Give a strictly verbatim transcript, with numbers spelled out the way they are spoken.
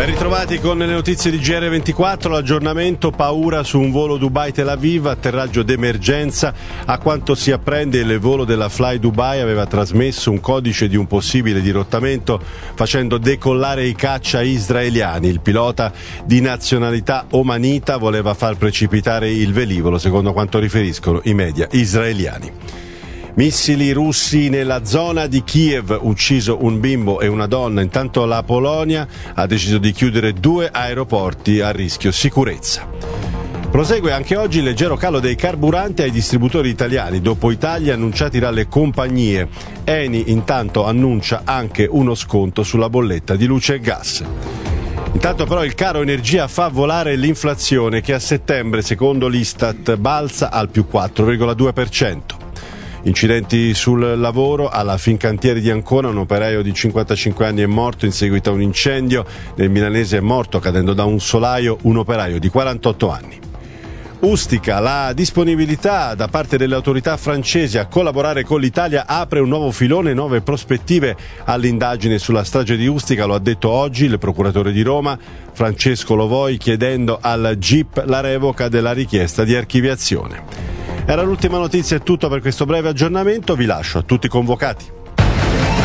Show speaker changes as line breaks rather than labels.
Ben ritrovati con le notizie di G R ventiquattro, l'aggiornamento: paura su un volo Dubai-Tel Aviv, atterraggio d'emergenza. A quanto si apprende, il volo della Fly Dubai aveva trasmesso un codice di un possibile dirottamento facendo decollare i caccia israeliani. Il pilota, di nazionalità omanita, voleva far precipitare il velivolo, secondo quanto riferiscono i media israeliani. Missili russi nella zona di Kiev, ucciso un bimbo e una donna. Intanto la Polonia ha deciso di chiudere due aeroporti a rischio sicurezza. Prosegue anche oggi il leggero calo dei carburanti ai distributori italiani, dopo i tagli annunciati dalle compagnie. Eni intanto annuncia anche uno sconto sulla bolletta di luce e gas. Intanto però il caro energia fa volare l'inflazione, che a settembre, secondo l'Istat, balza al più quattro virgola due per cento. Incidenti sul lavoro: alla Fincantieri di Ancona un operaio di cinquantacinque anni è morto in seguito a un incendio. Nel milanese è morto, cadendo da un solaio, un operaio di quarantotto anni. Ustica: la disponibilità da parte delle autorità francesi a collaborare con l'Italia apre un nuovo filone, nuove prospettive all'indagine sulla strage di Ustica. Lo ha detto oggi il procuratore di Roma, Francesco Lovoi, chiedendo al G I P la revoca della richiesta di archiviazione. Era l'ultima notizia, è tutto per questo breve aggiornamento, vi lascio a tutti i convocati.